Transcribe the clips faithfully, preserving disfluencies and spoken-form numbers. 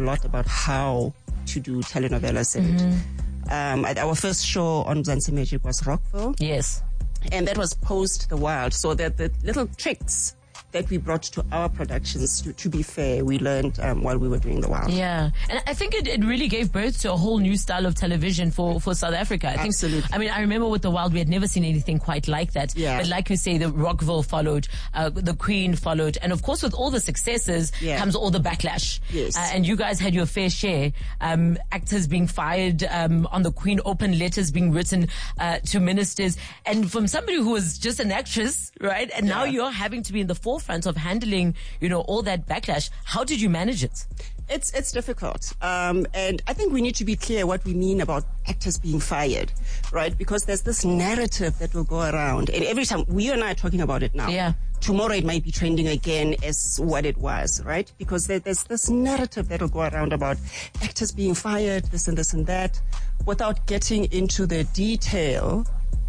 lot about how to do telenovelas. And Mm-hmm. um, at our first show on Mzansi Magic was Rockville. Yes. And that was post The Wild. So that the little tricks that we brought to our productions, to, to be fair, we learned um, while we were doing The Wild. Yeah. And I think it, it really gave birth to a whole new style of television for, for South Africa. I think, Absolutely. I mean, I remember with The Wild, we had never seen anything quite like that. Yeah. But like you say, the Rockville followed, uh, the Queen followed. And of course, with all the successes Yeah. comes all the backlash. Yes. Uh, and you guys had your fair share. Um, actors being fired, um, on the Queen, open letters being written, uh, to ministers. And from somebody who was just an actress, right? And now Yeah. you're having to be in the forefront of handling, you know, all that backlash. How did you manage it? It's it's difficult, um, and I think we need to be clear what we mean about actors being fired, right? Because there's this narrative that will go around, and every time we and I are talking about it now, Yeah. tomorrow it might be trending again as what it was, right? Because there, there's this narrative that will go around about actors being fired, this and this and that, without getting into the detail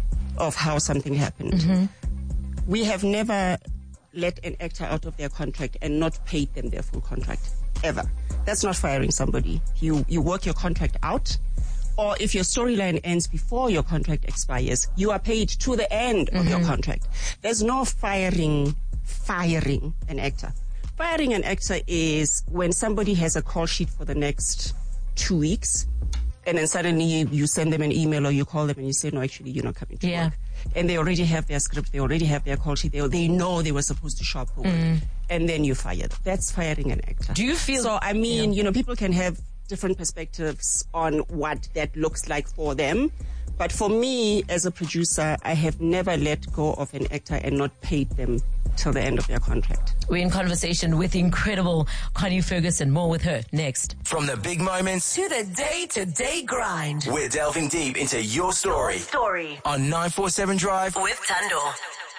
of how something happened. Mm-hmm. We have never let an actor out of their contract and not paid them their full contract, ever. That's not firing somebody. You you work your contract out, or if your storyline ends before your contract expires, you are paid to the end of your contract. There's no firing, firing an actor. Firing an actor is when somebody has a call sheet for the next two weeks, and then suddenly you send them an email or you call them and you say, no, actually, you're not coming to Yeah. work. And they already have their script, they already have their call sheet, they, they know they were supposed to show up for work. And then you fire them. That's firing an actor. Do you feel- So, I mean, Yeah. you know, people can have different perspectives on what that looks like for them. But for me, as a producer, I have never let go of an actor and not paid them till the end of their contract. We're in conversation with the incredible Connie Ferguson. More with her next. From the big moments To the day-to-day grind. we're delving deep into your story Story on nine four seven Drive. with Tando.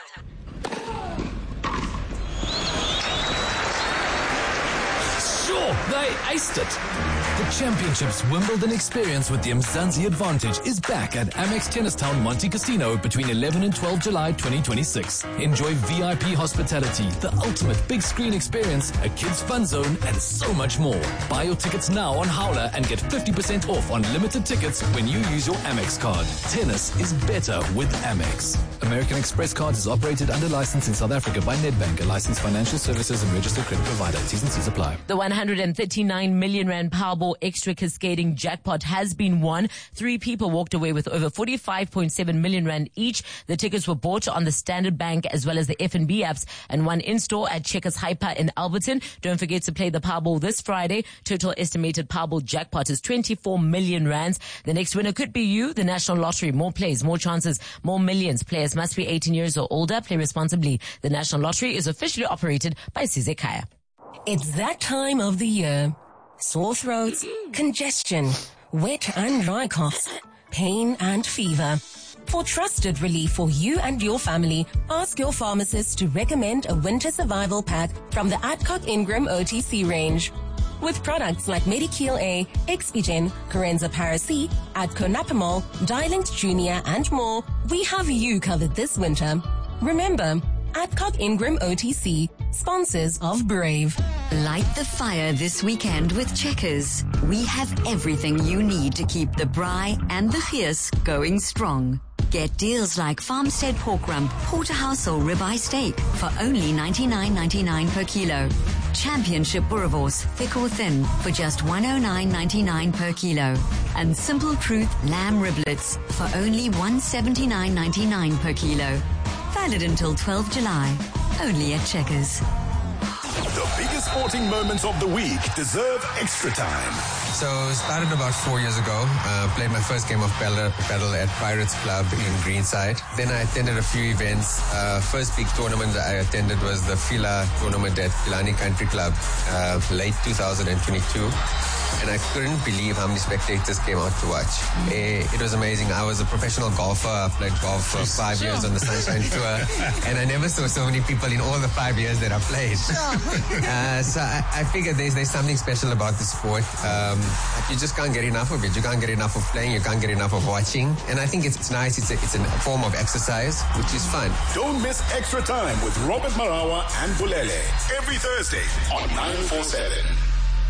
Sure, they aced it. The Championships Wimbledon experience with the Mzansi Advantage is back at Amex Tennis Town Monte Casino between eleven and twelve July twenty twenty-six. Enjoy V I P hospitality, the ultimate big screen experience, a kids fun zone, and so much more. Buy your tickets now on Howler and get fifty percent off on limited tickets when you use your Amex card. Tennis is better with Amex. American Express Cards is operated under license in South Africa by Nedbank, a licensed financial services and registered credit provider. T's and C's apply. The one hundred thirty-nine million rand Powerball extra cascading jackpot has been won. Three people walked away with over forty-five point seven million rand each. The tickets were bought on the Standard Bank as well as the F N B apps and one in-store at Checkers Hyper in Alberton. Don't forget to play the Powerball this Friday. Total estimated Powerball jackpot is twenty-four million rands. The next winner could be you. The National Lottery. More plays, more chances, more millions. Players must be eighteen years or older. Play responsibly. The National Lottery is officially operated by Sizekaya. It's that time of the year. Sore throats, congestion, wet and dry coughs, pain and fever. For trusted relief for you and your family, ask your pharmacist to recommend a winter survival pack from the Adcock Ingram O T C range. With products like Medikil A, Expigen, Corenza Paracy, Adco Napamol, Dilinct Junior and more, we have you covered this winter. Remember, Adcock Ingram O T C, sponsors of Brave. Light the fire this weekend with Checkers. We have everything you need to keep the braai and the fierce going strong. Get deals like Farmstead Pork Rump, Porterhouse or Ribeye Steak for only ninety-nine ninety-nine per kilo. Championship Boerewors, thick or thin, for just one oh nine ninety-nine per kilo. And Simple Truth Lamb Riblets for only one seventy-nine ninety-nine per kilo. Valid until twelfth July. Only at Checkers. The biggest sporting moments of the week deserve extra time. So started about four years ago. Uh, played my first game of paddle, paddle at Pirates Club in Greenside. Then I attended a few events. Uh, first big tournament that I attended was the Fila tournament at Pilani Country Club, uh, late two thousand twenty-two. And I couldn't believe how many spectators came out to watch. It, it was amazing. I was a professional golfer. I played golf for five sure. years on the Sunshine Tour. And I never saw so many people in all the five years that I played. uh, so I, I figured there's, there's something special about the sport. Um, you just can't get enough of it. You can't get enough of playing. You can't get enough of watching. And I think it's, it's nice. It's a, it's a form of exercise, which is fun. Don't miss Extra Time with Robert Marawa and Bulele every Thursday on nine four seven.